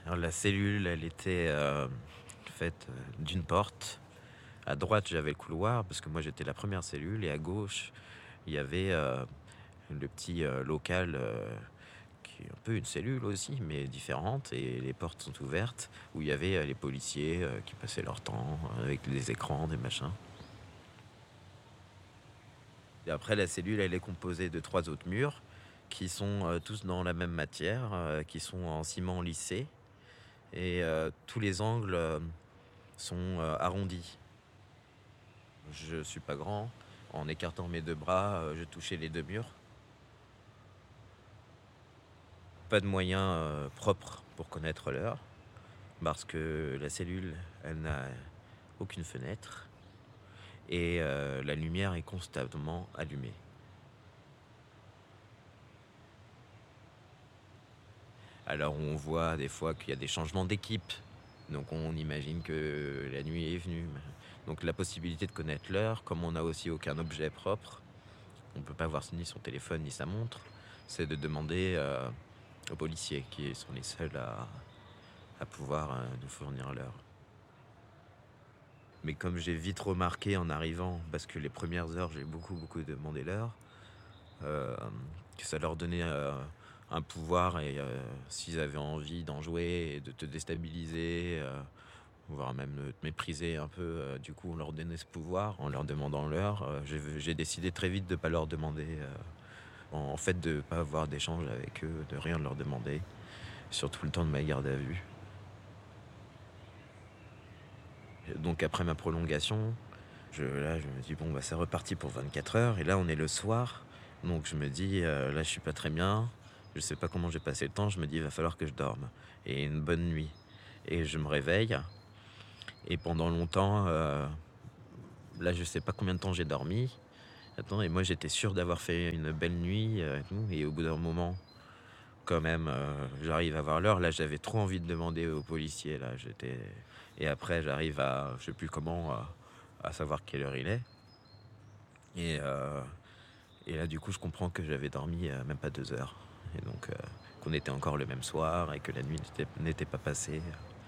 Alors la cellule, elle était faite d'une porte. À droite, j'avais le couloir, parce que moi j'étais la première cellule, et à gauche, il y avait le petit local qui est un peu une cellule aussi, mais différente, et les portes sont ouvertes, où il y avait les policiers qui passaient leur temps avec des écrans, des machins. Et après, la cellule, elle est composée de 3 autres murs qui sont tous dans la même matière, qui sont en ciment lissé, et tous les angles sont arrondis. Je suis pas grand. En écartant mes 2 bras, je touchais les 2 murs. Pas de moyens propres pour connaître l'heure, parce que la cellule, elle n'a aucune fenêtre, et la lumière est constamment allumée. Alors on voit des fois qu'il y a des changements d'équipe, donc on imagine que la nuit est venue. Donc la possibilité de connaître l'heure, comme on n'a aussi aucun objet propre, on ne peut pas voir ni son téléphone ni sa montre, c'est de demander aux policiers, qui sont les seuls à pouvoir nous fournir l'heure. Mais comme j'ai vite remarqué en arrivant, parce que les premières heures j'ai beaucoup demandé l'heure, que ça leur donnait un pouvoir, et s'ils avaient envie d'en jouer et de te déstabiliser, voire même de te mépriser un peu, du coup on leur donnait ce pouvoir en leur demandant l'heure. J'ai décidé très vite de ne pas leur demander, en fait de ne pas avoir d'échange avec eux, de rien leur demander, surtout le temps de ma garde à vue. Donc après ma prolongation, je me dis bon bah c'est reparti pour 24 heures, et là on est le soir, donc je me dis là je suis pas très bien, je sais pas comment j'ai passé le temps, je me dis il va falloir que je dorme, et une bonne nuit. Et je me réveille, et pendant longtemps, là je sais pas combien de temps j'ai dormi. Attends, et moi j'étais sûr d'avoir fait une belle nuit, et tout, et au bout d'un moment, quand même, j'arrive à voir l'heure. Là j'avais trop envie de demander aux policiers, là j'étais. Et après j'arrive à, je sais plus comment, à savoir quelle heure il est. Et, et là du coup je comprends que j'avais dormi même pas 2 heures. Et donc qu'on était encore le même soir, et que la nuit n'était pas passée.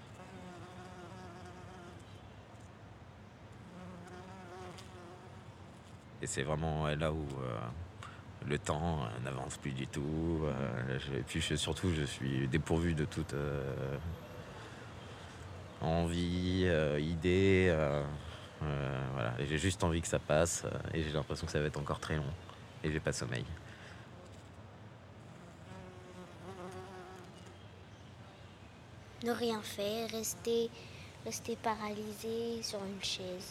Et c'est vraiment là où le temps n'avance plus du tout. Et puis surtout, je suis dépourvu de toute envie, idée. Voilà. Et j'ai juste envie que ça passe, et j'ai l'impression que ça va être encore très long. Et j'ai pas de sommeil. Ne rien faire, rester paralysé sur une chaise.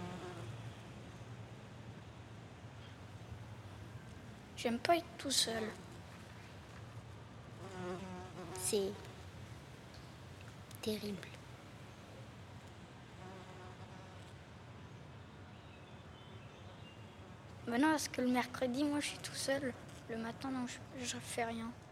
J'aime pas être tout seul. C'est terrible. Ben non, parce que le mercredi, moi, je suis tout seul. Le matin, non, je fais rien.